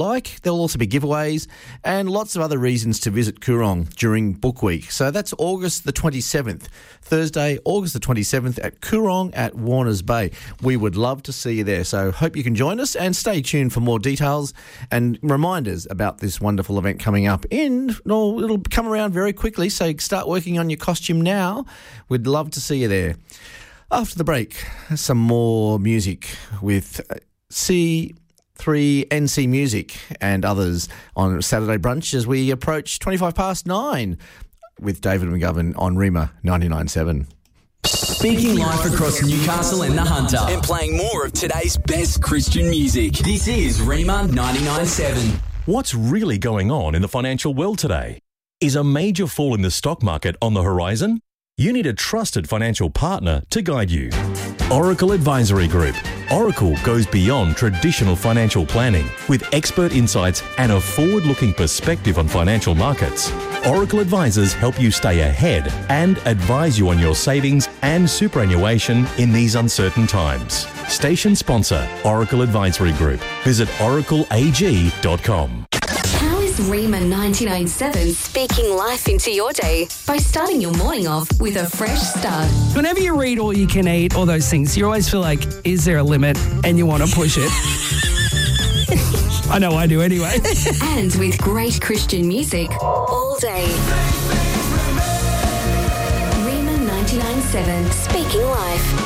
like. There'll also be giveaways and lots of other reasons to visit Coorong during Book Week. So that's August the 27th, Thursday, August the 27th at Coorong at Warners Bay. We would love to see you there. So hope you can join us and stay tuned for more details and reminders about this wonderful event coming up it'll come around very quickly. So start working on your costume now. We'd love to see you there. After the break, some more music with C3NC Music and others on Saturday Brunch as we approach 9:25 with David McGovern on Rima 99.7. Speaking live across Newcastle and the Hunter and playing more of today's best Christian music. This is Rima 99.7. What's really going on in the financial world today? Is a major fall in the stock market on the horizon? You need a trusted financial partner to guide you. Oracle Advisory Group. Oracle goes beyond traditional financial planning with expert insights and a forward-looking perspective on financial markets. Oracle advisors help you stay ahead and advise you on your savings and superannuation in these uncertain times. Station sponsor, Oracle Advisory Group. Visit oracleag.com. How is Rima 99.7 speaking life into your day by starting your morning off with a fresh start? Whenever you read All You Can Eat, all those things, you always feel like, is there a limit? And you want to push it. I know I do anyway. And with great Christian music all day. Rima 99.7 speaking life.